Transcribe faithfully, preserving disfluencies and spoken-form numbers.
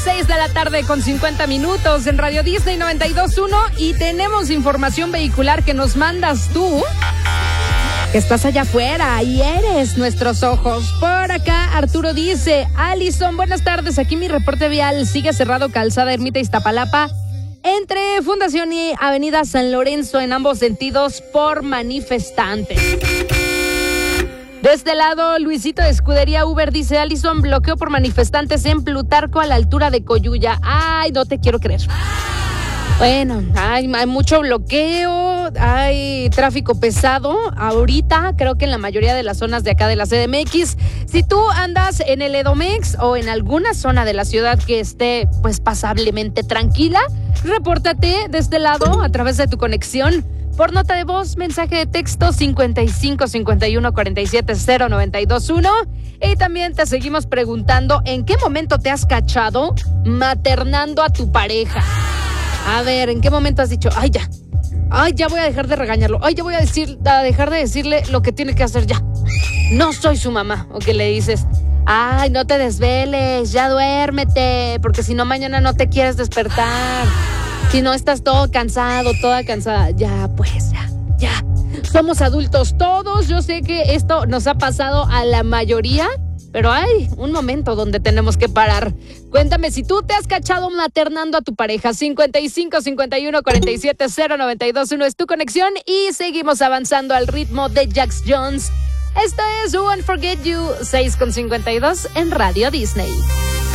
seis de la tarde con cincuenta minutos en Radio Disney noventa y dos punto uno y tenemos información vehicular que nos mandas tú, que estás allá afuera y eres nuestros ojos. Por acá Arturo dice: Alison, buenas tardes, aquí mi reporte vial, sigue cerrado Calzada Ermita Iztapalapa entre Fundación y Avenida San Lorenzo en ambos sentidos por manifestantes. De este lado, Luisito de Escudería Uber dice: Alison, bloqueo por manifestantes en Plutarco a la altura de Coyuya. Ay, no te quiero creer. Bueno, hay, hay mucho bloqueo, hay tráfico pesado. Ahorita creo que en la mayoría de las zonas de acá de la C D M X, si tú andas en el Edomex o en alguna zona de la ciudad que esté pues pasablemente tranquila, repórtate de este lado a través de tu conexión por nota de voz, mensaje de texto cincuenta y cinco cincuenta y uno cuarenta y siete cero noventa y dos uno. Y también te seguimos preguntando en qué momento te has cachado maternando a tu pareja. A ver, ¿en qué momento has dicho, ay ya, ay ya voy a dejar de regañarlo, ay ya voy a decir, a dejar de decirle lo que tiene que hacer ya? No soy su mamá. O que le dices, ay, no te desveles, ya duérmete, porque si no mañana no te quieres despertar. Si no estás todo cansado, toda cansada, ya pues, ya, ya. Somos adultos todos, yo sé que esto nos ha pasado a la mayoría, pero hay un momento donde tenemos que parar. Cuéntame si tú te has cachado maternando a tu pareja. cincuenta y cinco cincuenta y uno cuarenta y siete cero noventa y dos uno es tu conexión y seguimos avanzando al ritmo de Jax Jones. Esto es Won't Forget You, seis con cincuenta y dos en Radio Disney.